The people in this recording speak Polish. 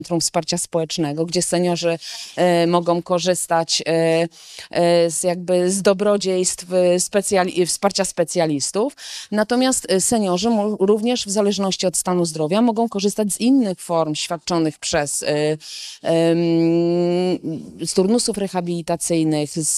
Centrum Wsparcia Społecznego, gdzie seniorzy mogą korzystać z dobrodziejstw wsparcia specjalistów. Natomiast seniorzy również w zależności od stanu zdrowia mogą korzystać z innych form świadczonych z turnusów rehabilitacyjnych,